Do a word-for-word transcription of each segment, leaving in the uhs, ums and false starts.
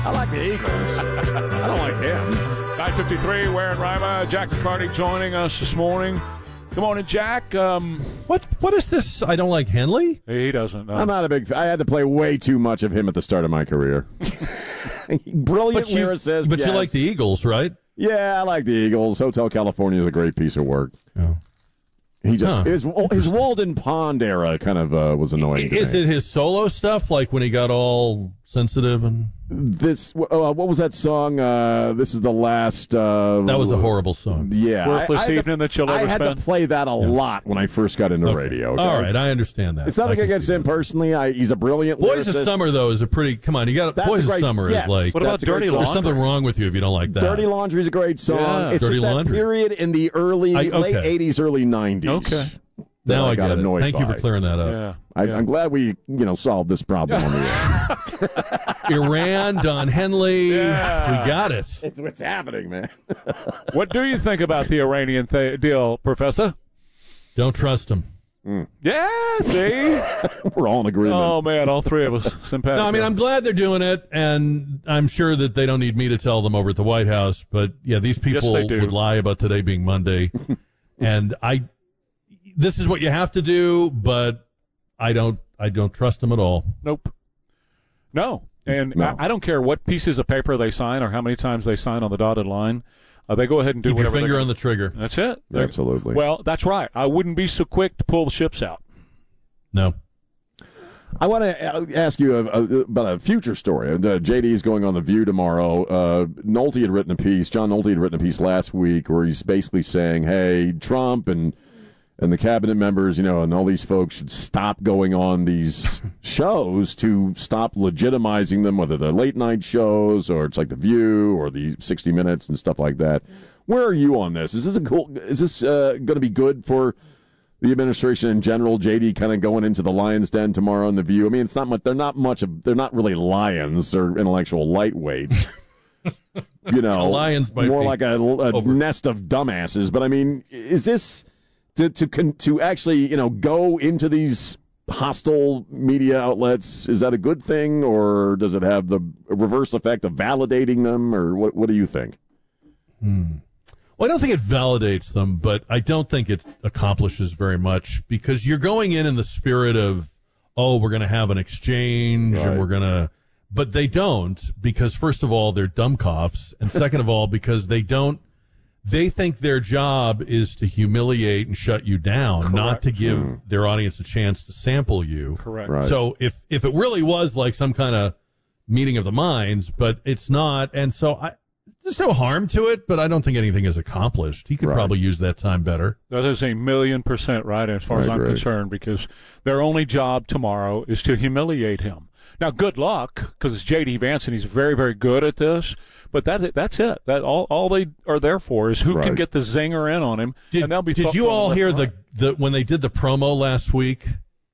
I like the Eagles. I don't like him. nine fifty-three, Ware and Rima. Jack McCarty joining us this morning. Good morning, Jack. Um, what What is this? I don't like Henley? He doesn't know. I'm not a big I had to play way too much of him at the start of my career. Brilliant But you, lyricist. but yes. you like the Eagles, right? Yeah, I like the Eagles. Hotel California is a great piece of work. Oh. He just Huh. his his Walden Pond era kind of uh, was annoying. to Is me. it his solo stuff, like when he got all sensitive and This uh, what was that song? Uh, this is the last. Uh, that was a horrible song? Yeah, Worthless I, I had evening to, that you'll I ever had spend. to play that a lot when I first got into Okay. radio. Okay? All right, I understand that. It's nothing I can against see him that. personally. I, he's a brilliant Boys of lyricist. Summer, though, is a pretty. Come on, you got That's Boys a of great- Summer yes. is like. What about That's a great Dirty song. There's Laundry? something wrong with you if you don't like that. Dirty Laundry is a great song. Yeah. It's Dirty just that Laundry. period in the early, I- okay. late eighties, early nineties. Okay. Now that I got get it. annoyed Thank you by. for clearing that up. Yeah. I, yeah. I'm glad we, you know, solved this problem on the air. Iran, Don Henley. Yeah. We got it. It's what's happening, man. What do you think about the Iranian th- deal, Professor? Don't trust him. Yeah, see? We're all in agreement. Oh, man, all three of us sympathetic. No, I mean, I'm glad they're doing it, and I'm sure that they don't need me to tell them over at the White House. But, yeah, these people they do. would lie about today being Monday. And I, this is what you have to do, but I don't, I don't trust them at all. Nope. No. And No. I, I don't care what pieces of paper they sign or how many times they sign on the dotted line. Uh, they go ahead and do Keep your whatever finger they on the trigger. That's it. They're- Absolutely. Well, that's right. I wouldn't be so quick to pull the ships out. No. I want to ask you a, a, about a future story. Uh, J D is going on The View tomorrow. Uh, Nolte had written a piece, John Nolte had written a piece last week where he's basically saying, hey, Trump and and the cabinet members, you know, and all these folks should stop going on these shows to stop legitimizing them, whether they're late night shows or it's like The View or the sixty minutes and stuff like that. Where are you on this? Is this a cool, is this uh, going to be good for the administration in general? J D kind of going into the Lion's Den tomorrow on The View. I mean, it's not much. They're not much of. They're not really lions. They're intellectual lightweights. You know, The lions might more be like a, a over. nest of dumbasses. But I mean, is this to to con, to actually you know go into these hostile media outlets? Is that a good thing, or does it have the reverse effect of validating them, or what? What do you think? Well, I don't think it validates them, but I don't think it accomplishes very much because you're going in in the spirit of, oh, we're going to have an exchange Right. and we're going to, but they don't because first of all, they're dumbcoffs. And second of all, because they don't, they think their job is to humiliate and shut you down, not to give their audience a chance to sample you. Correct. Right. So if, if it really was like some kind of meeting of the minds, but it's not. And so I, there's no harm to it, but I don't think anything is accomplished. He could Right. probably use that time better. That is a million percent right as far I as I'm agree. concerned because their only job tomorrow is to humiliate him. Now, good luck because it's J D Vance and he's very, very good at this. But that that's it. That all all they are there for is who can Right. get the zinger in on him. Did, and they'll be did you throwing all left hear and the, right. the when they did the promo last week?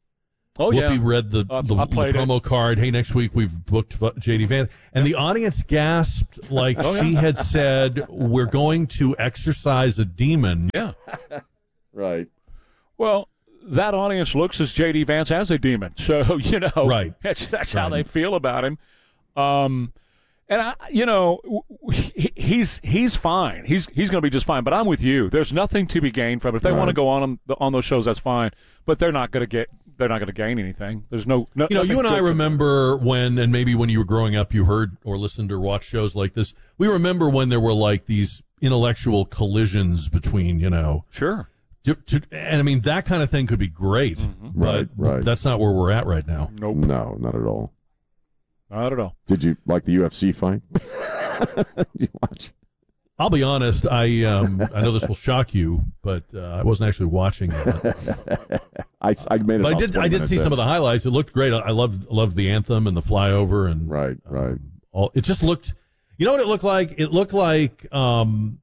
Oh Whoopi yeah, read the, I- the, I the played it. promo card. Hey, next week we've booked J D Vance, and the audience gasped like Oh, she had said, "We're going to exorcise a demon." Yeah. Right. Well, that audience looks as J D Vance as a demon. So, you know, Right. that's, that's how Right. they feel about him. Um, and I, you know, w- w- he, he's he's fine. He's he's going to be just fine. But I'm with you. There's nothing to be gained from it. If they Right. want to go on them, on those shows, that's fine. But they're not going to get. They're not going to gain anything. There's no. no You know, nothing you and I good to- remember when, and maybe when you were growing up, you heard or listened or watched shows like this. We remember when there were like these intellectual collisions between, you know, Sure. to, to, and I mean that kind of thing could be great, Right, but right. that's not where we're at right now. Nope. No, not at all. Not at all. Did you like the U F C fight? Did you watch? I'll be honest. I um, I know this will shock you, but uh, I wasn't actually watching it. I, I made it. But I about did. twenty I did minutes see in. some of the highlights. It looked great. I, I loved loved the anthem and the flyover and Right, right. all. It just looked. You know what it looked like? It looked like um,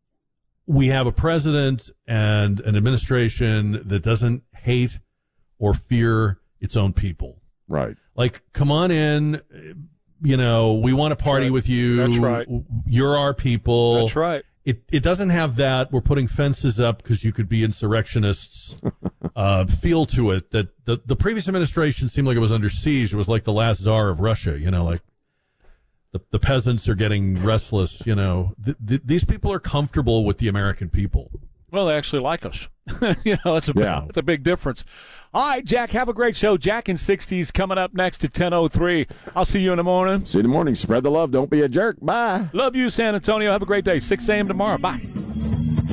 we have a president and an administration that doesn't hate or fear its own people. Right. Like, come on in. You know, we want to party right. with you. That's right. You're our people. That's right. It it doesn't have that we're putting fences up because you could be insurrectionists uh, feel to it. That the, the previous administration seemed like it was under siege. It was like the last czar of Russia, you know, like the, the peasants are getting restless. You know, th- th- these people are comfortable with the American people. Well, they actually like us. you know, that's a, Yeah. that's a big difference. All right, Jack, have a great show. Jack in sixties coming up next at ten oh three. I'll see you in the morning. See you in the morning. Spread the love. Don't be a jerk. Bye. Love you, San Antonio. Have a great day. six a.m. tomorrow. Bye.